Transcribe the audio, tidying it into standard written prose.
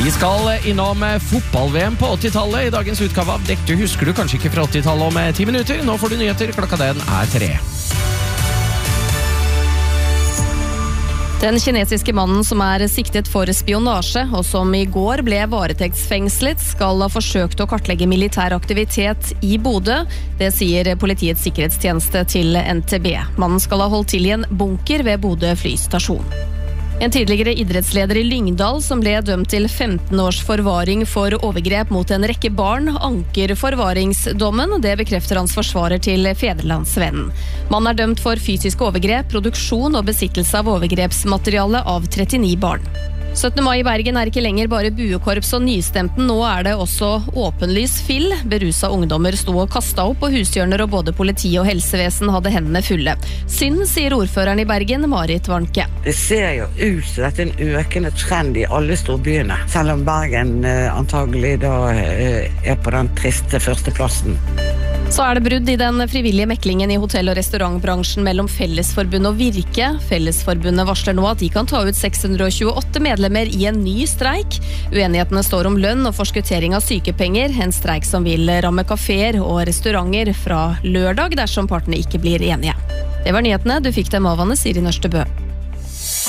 Vi skal innom fotball-VM på 80-tallet I dagens utgave av Dette husker du kanskje ikke fra 80-tallet om 10 minutter. Nå får du nyheter, klokka den 3. Den kinesiske mannen som siktet for spionasje, og som I går ble varetektsfengslet, skal ha forsøkt å kartlegge militær aktivitet I Bodø. Det sier politiets sikkerhetstjeneste til NTB. Mannen skal ha holdt til I en bunker ved Bodø flystasjon. En tidligere idrettsleder I Lyngdal som ble dømt til 15 års forvaring for overgrep mot en rekke barn, anker forvaringsdommen. Det bekrefter hans forsvarer til Federlandsvennen. Mannen dømt for fysisk overgrep, produksjon og besittelse av overgrepsmateriale av 39 barn. 17. mai I Bergen ikke lenger bare buekorps og nystemten, nå det også åpenlys fyll. Berusa ungdommer sto og kastet opp på hushjørner, og både politi og helsevesen hadde hendene fulle. Synd, sier ordføreren I Bergen, Marit Warnke. Det ser jo ut som dette en økende trend I alle storbyene, selv om Bergen antagelig da på den triste førsteplassen. Så det brudd I den frivillige meklingen I hotell- og restaurantbransjen mellom Fellesforbundet og Virke. Fellesforbundet varsler nå at de kan ta ut 628 medlemmer I en ny streik. Uenighetene står om lønn og forskuttering av sykepenger, en streik som vil ramme kaféer og restauranter fra lørdag dersom partene ikke blir enige. Det var nyhetene, du fikk dem av Anne Siri Nørstebø.